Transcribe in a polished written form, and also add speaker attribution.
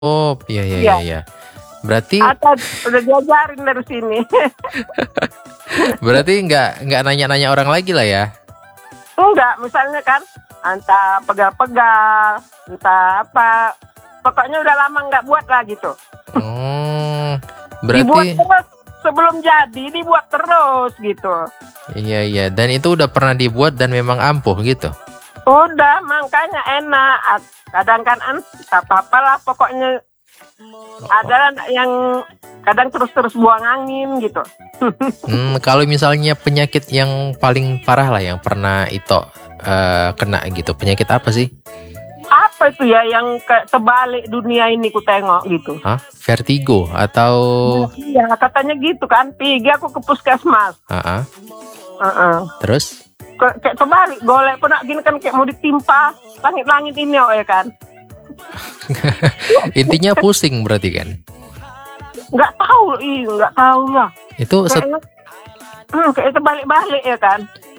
Speaker 1: Oh, iya iya
Speaker 2: Iya.
Speaker 1: iya iya. Berarti
Speaker 2: Atau udah diajarin dari sini.
Speaker 1: berarti nggak nanya-nanya orang lagi lah ya.
Speaker 2: Enggak, misalnya kan, entah pegal-pegal, entah apa. Pokoknya udah lama nggak buat lah gitu.
Speaker 1: Oh,
Speaker 2: Dibuat
Speaker 1: berarti
Speaker 2: terus, sebelum jadi dibuat terus gitu.
Speaker 1: iya iya. Dan itu udah pernah dibuat dan memang ampuh gitu.
Speaker 2: Udah, makanya enak. Kadang kan tak apa-apa lah pokoknya. Ada yang kadang terus-terus buang angin gitu.
Speaker 1: Kalau misalnya penyakit yang paling parah lah yang pernah Ito kena gitu, penyakit apa sih?
Speaker 2: Apa itu ya yang kayak terbalik dunia ini ku tengok gitu.
Speaker 1: Hah? Vertigo atau
Speaker 2: Iya, katanya gitu kan. Pergi aku ke puskesmas.
Speaker 1: ah,
Speaker 2: Heeh.
Speaker 1: terus?
Speaker 2: Kayak terbalik, golek pun gini kan kayak mau ditimpa langit-langit ini ya kan.
Speaker 1: Intinya pusing berarti kan?
Speaker 2: Nggak tahu lah.
Speaker 1: Itu
Speaker 2: Kayaknya kayak terbalik-balik ya kan.